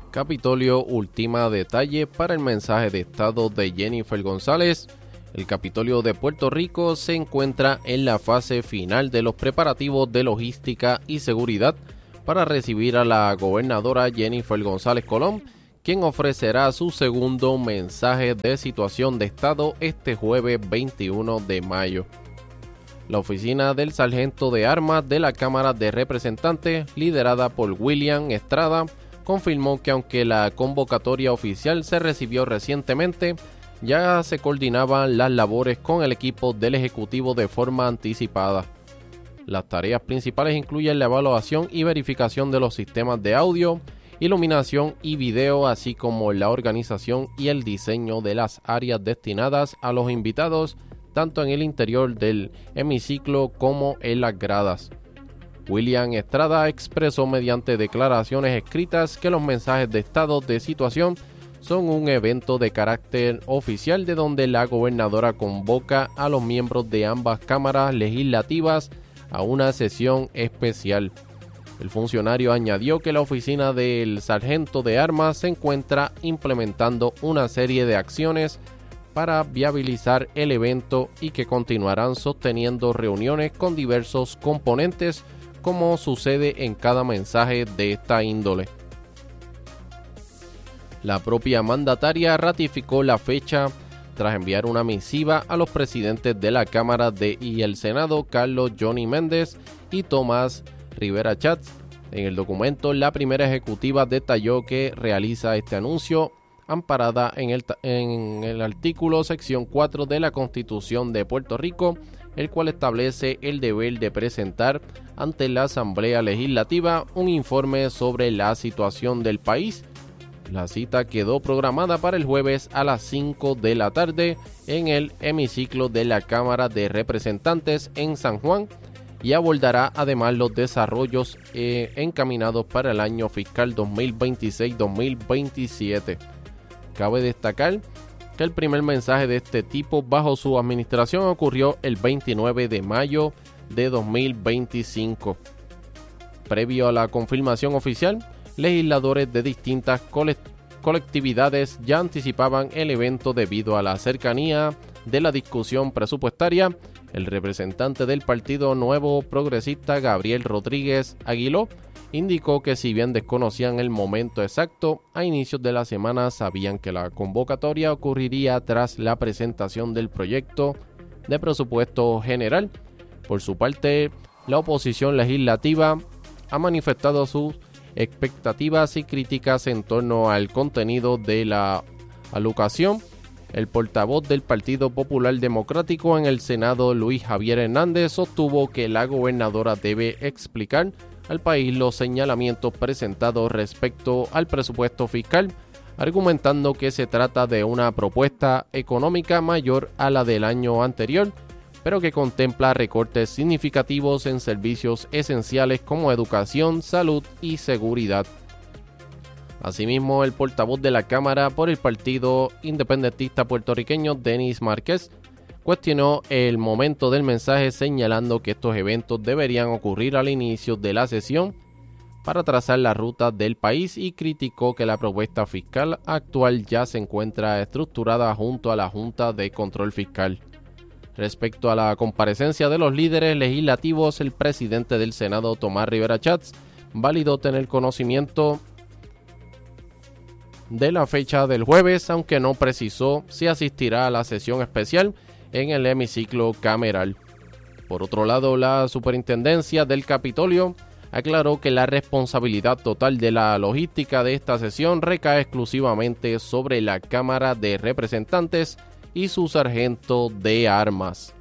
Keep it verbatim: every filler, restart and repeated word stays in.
Capitolio ultima detalle para el mensaje de estado de Jennifer González. El Capitolio de Puerto Rico se encuentra en la fase final de los preparativos de logística y seguridad para recibir a la gobernadora Jennifer González Colón, quien ofrecerá su segundo mensaje de situación de estado este jueves veintiuno de mayo. La oficina del sargento de armas de la Cámara de Representantes, liderada por William Estrada, confirmó que aunque la convocatoria oficial se recibió recientemente, ya se coordinaban las labores con el equipo del Ejecutivo de forma anticipada. Las tareas principales incluyen la evaluación y verificación de los sistemas de audio, iluminación y video, así como la organización y el diseño de las áreas destinadas a los invitados, tanto en el interior del hemiciclo como en las gradas. William Estrada expresó mediante declaraciones escritas que los mensajes de estado de situación son un evento de carácter oficial de donde la gobernadora convoca a los miembros de ambas cámaras legislativas a una sesión especial. El funcionario añadió que la oficina del sargento de armas se encuentra implementando una serie de acciones para viabilizar el evento y que continuarán sosteniendo reuniones con diversos componentes, como sucede en cada mensaje de esta índole. La propia mandataria ratificó la fecha tras enviar una misiva a los presidentes de la Cámara de y el Senado, Carlos Johnny Méndez y Tomás Rivera Chats. En el documento, la primera ejecutiva detalló que realiza este anuncio amparada en el, en el artículo sección cuatro de la Constitución de Puerto Rico, el cual establece el deber de presentar ante la Asamblea Legislativa un informe sobre la situación del país. La cita quedó programada para el jueves a las cinco de la tarde en el hemiciclo de la Cámara de Representantes en San Juan y abordará además los desarrollos eh, encaminados para el año fiscal dos mil veintiséis dos mil veintisiete. Cabe destacar que el primer mensaje de este tipo bajo su administración ocurrió el veintinueve de mayo de dos mil veinticinco. Previo a la confirmación oficial, legisladores de distintas colectividades ya anticipaban el evento debido a la cercanía de la discusión presupuestaria. El representante del Partido Nuevo Progresista, Gabriel Rodríguez Aguiló, indicó que si bien desconocían el momento exacto, a inicios de la semana sabían que la convocatoria ocurriría tras la presentación del proyecto de presupuesto general. Por su parte, la oposición legislativa ha manifestado sus expectativas y críticas en torno al contenido de la alocación. El portavoz del Partido Popular Democrático en el Senado, Luis Javier Hernández, sostuvo que la gobernadora debe explicar al país los señalamientos presentados respecto al presupuesto fiscal, argumentando que se trata de una propuesta económica mayor a la del año anterior, pero que contempla recortes significativos en servicios esenciales como educación, salud y seguridad. Asimismo, el portavoz de la Cámara por el Partido Independentista Puertorriqueño, Denis Márquez, cuestionó el momento del mensaje, señalando que estos eventos deberían ocurrir al inicio de la sesión para trazar la ruta del país, y criticó que la propuesta fiscal actual ya se encuentra estructurada junto a la Junta de Control Fiscal. Respecto a la comparecencia de los líderes legislativos, el presidente del Senado, Tomás Rivera Chats, validó tener conocimiento de la fecha del jueves, aunque no precisó si asistirá a la sesión especial en el hemiciclo cameral. Por otro lado, la superintendencia del Capitolio aclaró que la responsabilidad total de la logística de esta sesión recae exclusivamente sobre la Cámara de Representantes y su sargento de armas.